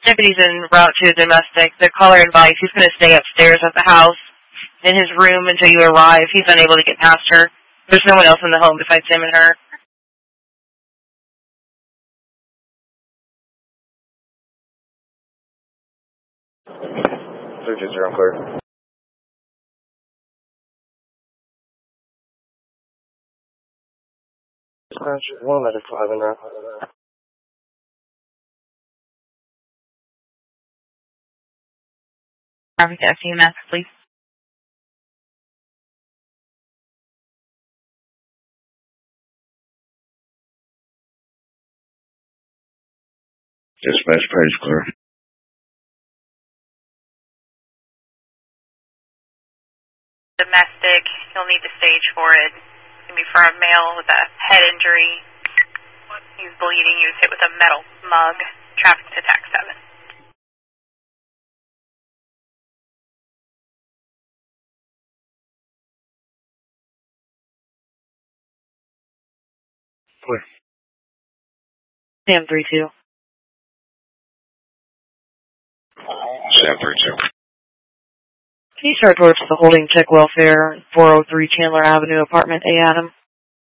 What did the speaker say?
Deputy's en route to a domestic. The caller advised he's going to stay upstairs at the house in his room until you arrive. He's unable to get past her. There's no one else in the home besides him and her. 320, I'm clear. Dispatch 195 in route. Traffic to FEMS, please. Dispatch page clear. Domestic, you'll need to stage for it. It's going to be for a male with a head injury. He's bleeding. He was hit with a metal mug. Traffic to TAC 7. Clear. Sam 32. Sam 32. Can you start towards the holding check welfare, 403 Chandler Avenue, apartment A, Adam?